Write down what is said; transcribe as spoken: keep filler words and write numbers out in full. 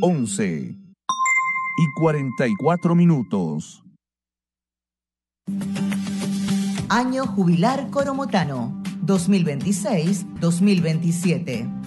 once y cuarenta y cuatro minutos. Año jubilar coromotano dos mil veintiséis dos mil veintisiete.